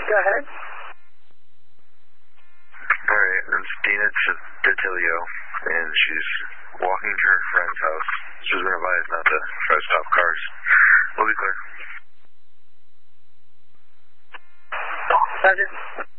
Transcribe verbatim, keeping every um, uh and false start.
Go ahead. All right, it's Dina Detilio, and she's walking to her friend's house. She's been advised not to try to stop cars. We'll be clear. Sergeant.